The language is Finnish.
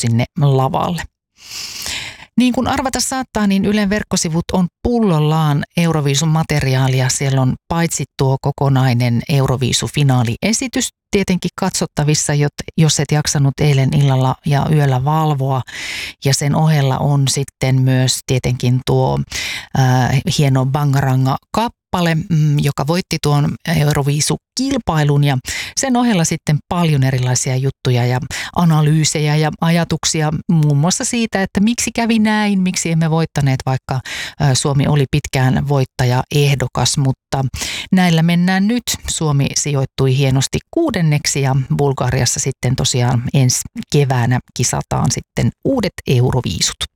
sinne lavalle. Niin kuin arvata saattaa, niin Ylen verkkosivut on pullollaan Euroviisun materiaalia. Siellä on paitsi tuo kokonainen Euroviisu-finaaliesitys tietenkin katsottavissa, jos et jaksanut eilen illalla ja yöllä valvoa. Ja sen ohella on sitten myös tietenkin tuo hieno Bangaranga-kappale, joka voitti tuon Euroviisu-kilpailun. Ja sen ohella sitten paljon erilaisia juttuja ja analyysejä ja ajatuksia muun muassa siitä, että miksi kävi näin, miksi emme voittaneet, vaikka Suomi oli pitkään voittajaehdokas, mutta näillä mennään nyt. Suomi sijoittui hienosti 6. ja Bulgariassa sitten tosiaan ensi keväänä kisataan sitten uudet Euroviisut.